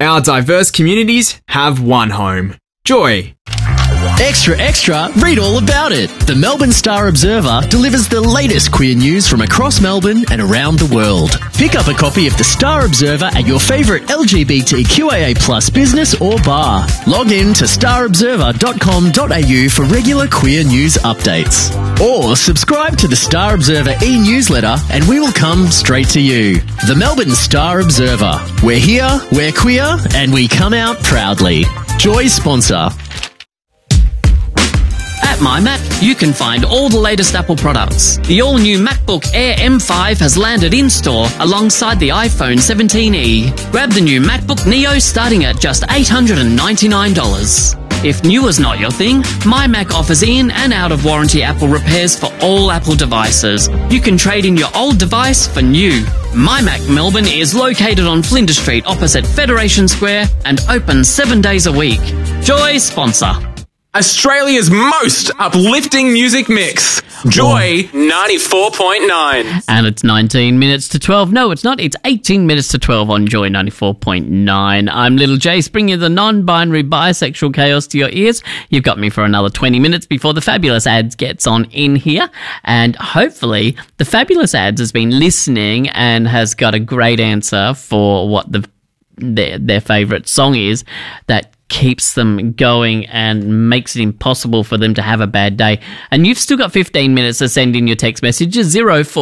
Our diverse communities have one home. Joy. Extra, extra, read all about it. The Melbourne Star Observer delivers the latest queer news from across Melbourne and around the world. Pick up a copy of the Star Observer at your favourite LGBTQIA+ business or bar. Log in to starobserver.com.au for regular queer news updates. Or subscribe to the Star Observer e-newsletter and we will come straight to you. The Melbourne Star Observer. We're here, we're queer, and we come out proudly. Joy sponsor. At MyMac, you can find all the latest Apple products. The all-new MacBook Air M5 has landed in-store alongside the iPhone 17e. Grab the new MacBook Neo starting at just $899. If new is not your thing, MyMac offers in and out of warranty Apple repairs for all Apple devices. You can trade in your old device for new. MyMac Melbourne is located on Flinders Street opposite Federation Square and open 7 days a week. Joy sponsor. Australia's most uplifting music mix. Joy 94.9. And it's 19 minutes to 12. No, it's not. It's 18 minutes to 12 on Joy 94.9. I'm Little J, bringing the non-binary bisexual chaos to your ears. You've got me for another 20 minutes before the Fabulous Ads gets on in here. And hopefully the Fabulous Ads has been listening and has got a great answer for what their favourite song is that keeps them going and makes it impossible for them to have a bad day. And you've still got 15 minutes to send in your text messages,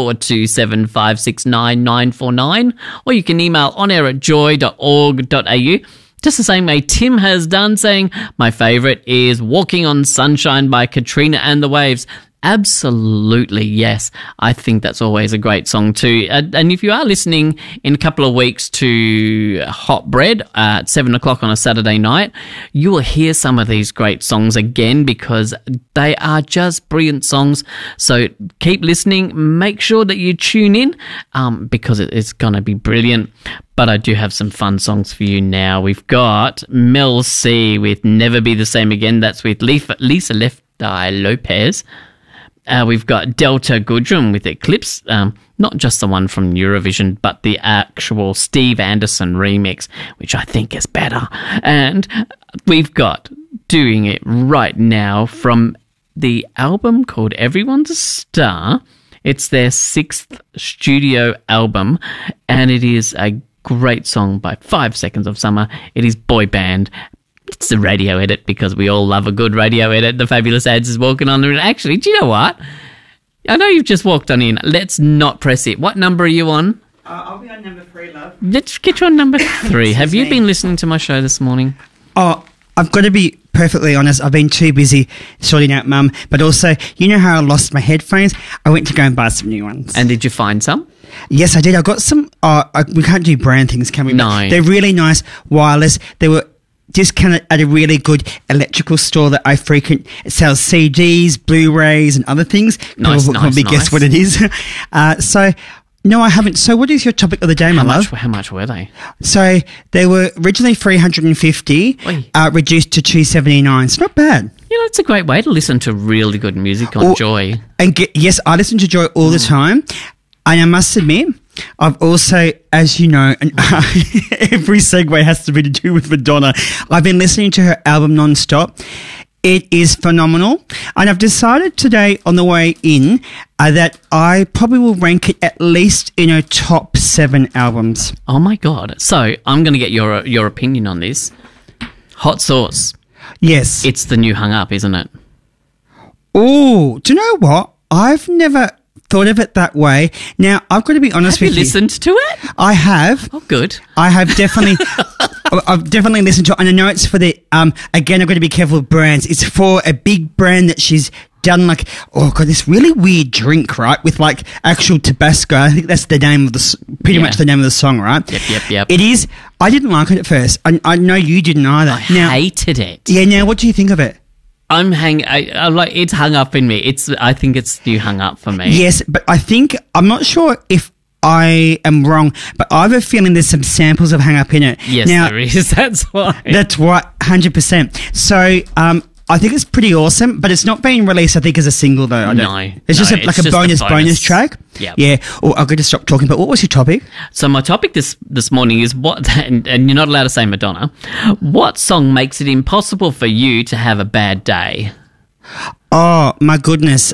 0427569949, or you can email onair@joy.org.au. Just the same way Tim has done, saying, my favourite is Walking on Sunshine by Katrina and the Waves. Absolutely, yes. I think that's always a great song too. And if you are listening in a couple of weeks to Hot Bread at 7 o'clock on a Saturday night, you will hear some of these great songs again because they are just brilliant songs. So keep listening. Make sure that you tune in because it's going to be brilliant. But I do have some fun songs for you now. We've got Mel C with Never Be the Same Again. That's with Lisa Left Eye Lopez. We've got Delta Goodrum with Eclipse, not just the one from Eurovision, but the actual Steve Anderson remix, which I think is better. And we've got Doing It Right Now from the album called Everyone's a Star. It's their 6th studio album, and it is a great song by 5 Seconds of Summer. It is boy band. It's the radio edit because we all love a good radio edit. The Fabulous Ads is walking on there. Actually, do you know what? I know you've just walked on in. Let's not press it. What number are you on? I'll be on number 3, love. Let's get you on number 3. Have you been listening to my show this morning? Oh, I've got to be perfectly honest. I've been too busy sorting out Mum. But also, you know how I lost my headphones? I went to go and buy some new ones. And did you find some? Yes, I did. I got some. We can't do brand things, can we? No. They're really nice wireless. They were discounted at a really good electrical store that I frequent. It sells CDs, Blu-rays and other things. Nice. Probably guess what it is. So, no, I haven't. So what is your topic of the day, my love? How much were they? So they were originally $350, reduced to $279. It's not bad. You know, it's a great way to listen to really good music on Joy. And yes, I listen to Joy all the time. And I must admit, I've also, as you know, and every segue has to be to do with Madonna. I've been listening to her album non-stop. It is phenomenal. And I've decided today on the way in that I probably will rank it at least in her top 7 albums. Oh, my God. So I'm going to get your opinion on this. Hot Sauce. Yes. It's the new Hung Up, isn't it? Oh, do you know what? I've never thought of it that way. Now, I've got to be honest with you. Have you listened to it? I have. Oh, good. I have definitely... I've definitely listened to it, and I know it's for the... again, I've got to be careful with brands. It's for a big brand that she's done, like... Oh, God, this really weird drink, right? With, like, actual Tabasco. I think that's the name of the... Pretty much the name of the song, right? Yep. It is... I didn't like it at first. I know you didn't either. I hated it. Yeah, now, what do you think of it? I'm like, it's hung up in me. I think it's new Hung Up for me. Yes, but I think... I'm not sure if I am wrong, but I have a feeling there's some samples of Hang Up in it. Yes, now, there is. That's why. That's right, 100%. So, I think it's pretty awesome, but it's not being released, I think, as a single, though. It's just like a bonus track. Yeah. Yeah. Oh, I've got to stop talking, but what was your topic? So my topic this morning is what, and you're not allowed to say Madonna, what song makes it impossible for you to have a bad day? Oh, my goodness.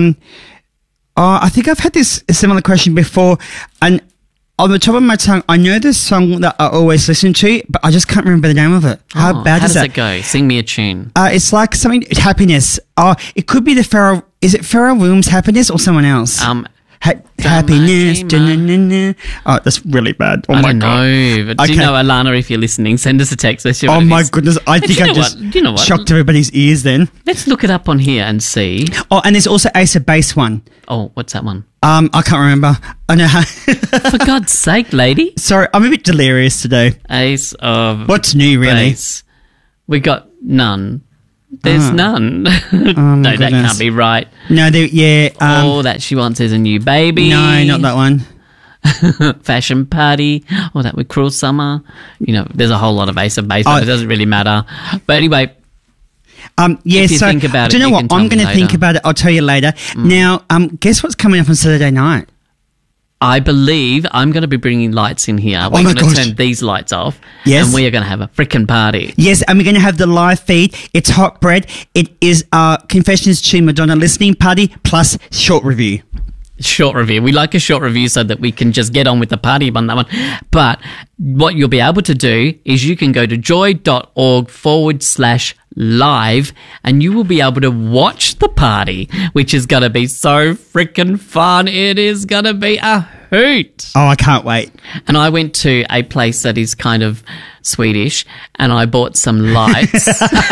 I think I've had this similar question before, and on the top of my tongue, I know this song that I always listen to, but I just can't remember the name of it. How bad is that? How does it go? Sing me a tune. It's like something, Happiness. It could be is it Pharrell Williams' Happiness or someone else? Happiness. Oh, that's really bad. Oh I my don't God. know, but do you know, Alana, if you're listening, send us a text. Let's see what Oh it my is. goodness. I think I just shocked everybody's ears then. Let's look it up on here and see. Oh, and there's also Ace of Base one. Oh, what's that one? I can't remember. I know how. For God's sake, lady. Sorry, I'm a bit delirious today. Ace of What's new, really? Base. We got none. There's none. No, that goodness. can't be right. No, yeah. All that she wants is a new baby. No, not that one. Fashion Party. Oh, that with Cruel Summer. You know, there's a whole lot of Ace of Base, but it doesn't really matter. But anyway. Yeah, if you so think about do you it, know you what? can tell I'm me going to think later. about it. I'll tell you later. Now, guess what's coming up on Saturday night? I believe I'm going to be bringing lights in here. We're my going to gosh. turn these lights off. Yes. And we are going to have a frickin' party. Yes, and we're going to have the live feed. It's Hot Bread. It is Confessions to Madonna listening party plus short review. Short review. We like a short review so that we can just get on with the party on that one. But what you'll be able to do is you can go to joy.org/live and you will be able to watch the party, which is going to be so freaking fun. It is going to be a hoot. Oh, I can't wait. And I went to a place that is kind of Swedish and I bought some lights.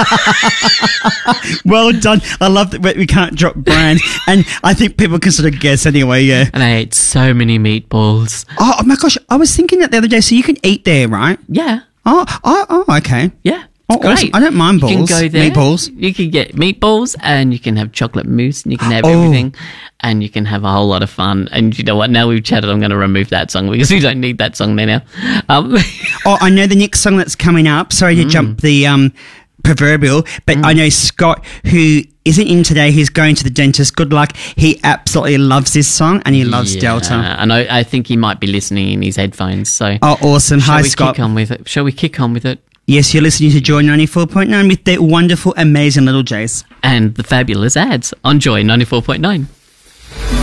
Well done. I love that we can't drop brands, and I think people can sort of guess anyway, yeah. And I ate so many meatballs. Oh my gosh, I was thinking that the other day, so you can eat there, right? Yeah. Oh, okay. Yeah. Oh, Great. awesome. I don't mind balls. You can go there. Meatballs. You can get meatballs and you can have chocolate mousse and you can have everything and you can have a whole lot of fun. And you know what? Now we've chatted, I'm going to remove that song because we don't need that song there now. Oh, I know the next song that's coming up. Sorry to jump the proverbial, but I know Scott, who isn't in today, he's going to the dentist. Good luck. He absolutely loves this song and he loves Delta. And I think he might be listening in his headphones. So Oh, awesome. shall Hi, we Scott. kick on with it? Shall we kick on with it? Yes, you're listening to Joy 94.9 with the wonderful, amazing little Jace. And the fabulous ads on Joy 94.9.